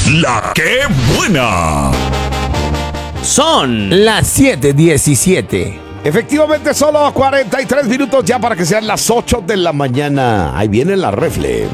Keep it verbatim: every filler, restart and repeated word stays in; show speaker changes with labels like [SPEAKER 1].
[SPEAKER 1] La que buena.
[SPEAKER 2] Son las siete diecisiete.
[SPEAKER 3] Efectivamente, solo cuarenta y tres minutos ya para que sean las ocho de la mañana. Ahí viene la refle.